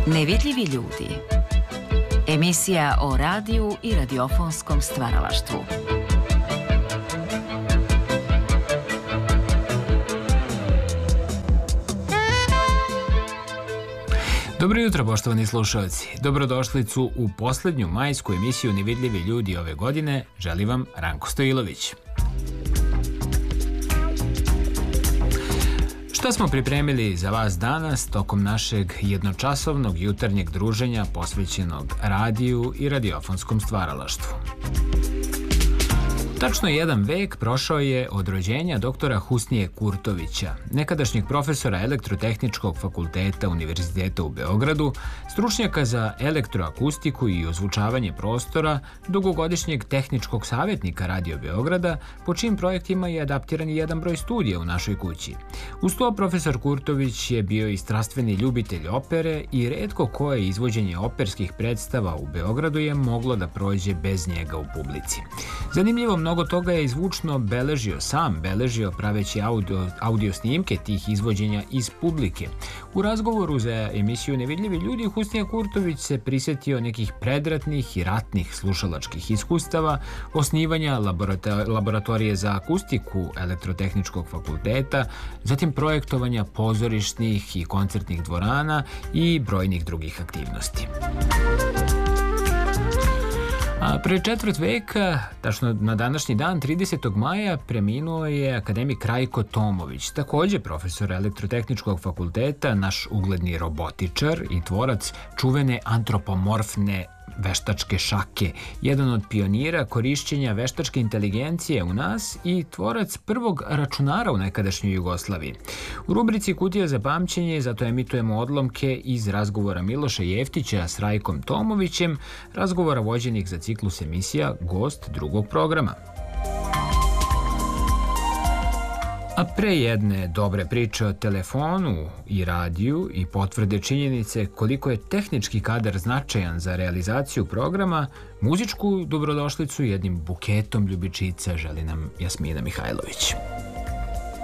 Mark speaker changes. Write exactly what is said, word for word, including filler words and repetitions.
Speaker 1: Nevidljivi ljudi. Emisija o radiju i radiofonskom stvaralaštvu.
Speaker 2: Dobro jutro, poštovani slušalci. Dobrodošlicu u posljednju majsku emisiju Nevidljivi ljudi ove godine. Želi vam Ranko Stojilović. Šta smo pripremili za vas danas tokom našeg jednočasovnog jutarnjeg druženja posvećenog radiju i radiofonskom stvaralaštvu? Tačno jedan vek prošao je od rođenja doktora Husnije Kurtovića, nekadašnjeg profesora Elektrotehničkog fakulteta Univerziteta u Beogradu, stručnjaka za elektroakustiku i ozvučavanje prostora, dugogodišnjeg tehničkog savjetnika Radio Beograda, po čijim projektima je adaptiran jedan broj studija u našoj kući. Uz to, profesor Kurtović je bio i strastveni ljubitelj opere i retko koje izvođenje operskih predstava u Beogradu je moglo da prođe bez njega u publici. Zanimljivo, mnogo toga je izvučno beležio, sam beležio praveći audio, audio snimke tih izvođenja iz publike. U razgovoru za emisiju Nevidljivi ljudi, Husnija Kurtović se prisjetio nekih predratnih i ratnih slušalačkih iskustava, osnivanja laborator- laboratorije za akustiku Elektrotehničkog fakulteta, zatim projektovanja pozorišnih i koncertnih dvorana i brojnih drugih aktivnosti. A pre četvrt veka, tačno na današnji dan, tridesetog maja, preminuo je akademik Rajko Tomović, također profesor Elektrotehničkog fakulteta, naš ugledni robotičar i tvorac čuvene antropomorfne veštačke šake, jedan od pionira korišćenja veštačke inteligencije u nas i tvorac prvog računara u nekadašnjoj Jugoslaviji. U rubrici Kutija za pamćenje zato emitujemo odlomke iz razgovora Miloša Jeftića s Rajkom Tomovićem, razgovora vođenih za ciklus emisija Gost drugog programa. A pre jedne dobre priče o telefonu i radiju i potvrde činjenice koliko je tehnički kadar značajan za realizaciju programa, muzičku dobrodošlicu jednim buketom ljubičica želi nam Jasmina Mihajlović.